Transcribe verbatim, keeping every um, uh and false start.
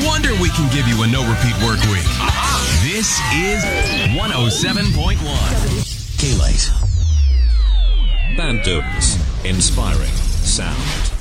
wonder we can give you a no-repeat work week. This is one oh seven point one. K-Light. Band Dunes. Inspiring sound.